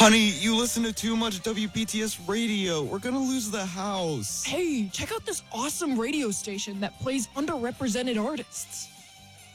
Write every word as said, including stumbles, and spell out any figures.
Honey, you listen to too much W P T S radio. We're gonna lose the house. Hey, check out this awesome radio station that plays underrepresented artists.